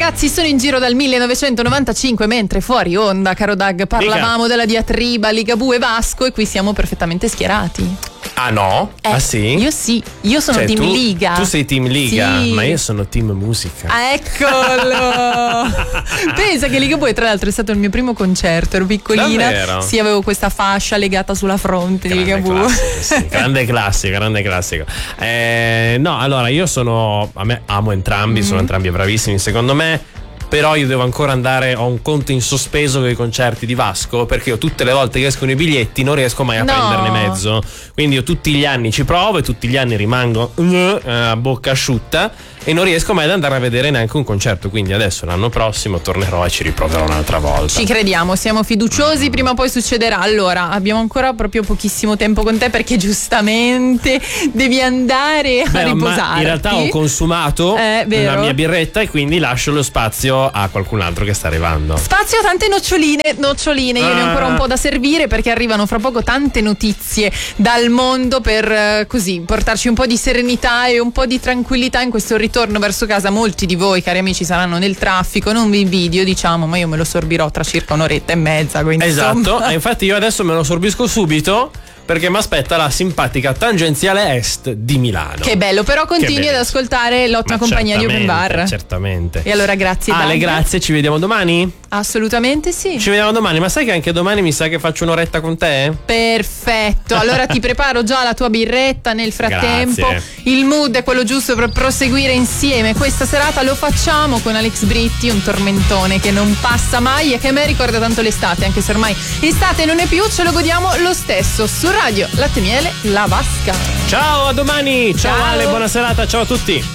ragazzi, sono in giro dal 1995, mentre fuori onda, caro Doug, parlavamo della diatriba Ligabue e Vasco e qui siamo perfettamente schierati. Ah no? Ah sì? Io sono team Liga. Tu sei team Liga, sì. Ma io sono team musica. Ah, eccolo! Pensa che Ligabue tra l'altro è stato il mio primo concerto, ero piccolina. Davvero? Sì, avevo questa fascia legata sulla fronte di Ligabue. Classico, sì. Grande classico. No, allora io amo entrambi, sono entrambi bravissimi secondo me. Però io devo ancora ho un conto in sospeso con i concerti di Vasco, perché io tutte le volte che escono i biglietti non riesco mai a prenderne mezzo, quindi io tutti gli anni ci provo e tutti gli anni rimango a bocca asciutta e non riesco mai ad andare a vedere neanche un concerto, quindi adesso l'anno prossimo tornerò e ci riproverò un'altra volta. Ci crediamo, siamo fiduciosi, prima o poi succederà. Allora, abbiamo ancora proprio pochissimo tempo con te perché giustamente devi andare a riposarti. Ma in realtà ho consumato la mia birretta e quindi lascio lo spazio a qualcun altro che sta arrivando. Spazio a tante noccioline, io ne ho ancora un po' da servire perché arrivano fra poco tante notizie dal mondo per così portarci un po' di serenità e un po' di tranquillità in questo ritorno verso casa. Molti di voi, cari amici, saranno nel traffico, non vi invidio, diciamo, ma io me lo sorbirò tra circa un'oretta e mezza, quindi esatto, e infatti io adesso me lo sorbisco subito perché mi aspetta la simpatica tangenziale est di Milano. Che bello, però continui ad ascoltare l'ottima compagnia di Open Bar. Certamente. E allora grazie. Ale, grazie, ci vediamo domani? Assolutamente sì. Ci vediamo domani, ma sai che anche domani mi sa che faccio un'oretta con te? Perfetto, allora ti preparo già la tua birretta nel frattempo. Grazie. Il mood è quello giusto per proseguire insieme questa serata, lo facciamo con Alex Britti, un tormentone che non passa mai e che a me ricorda tanto l'estate, anche se ormai estate non è più, ce lo godiamo lo stesso su Radio Latte Miele La Vasca. Ciao, a domani. Ciao Ale, buona serata, ciao a tutti.